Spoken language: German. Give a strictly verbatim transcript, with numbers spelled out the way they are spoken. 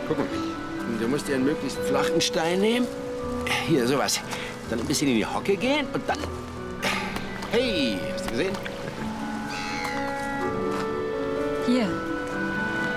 Guck mal. Du musst dir einen möglichst flachen Stein nehmen. Hier, sowas. Dann ein bisschen in die Hocke gehen und dann... Hey, hast du gesehen? Hier.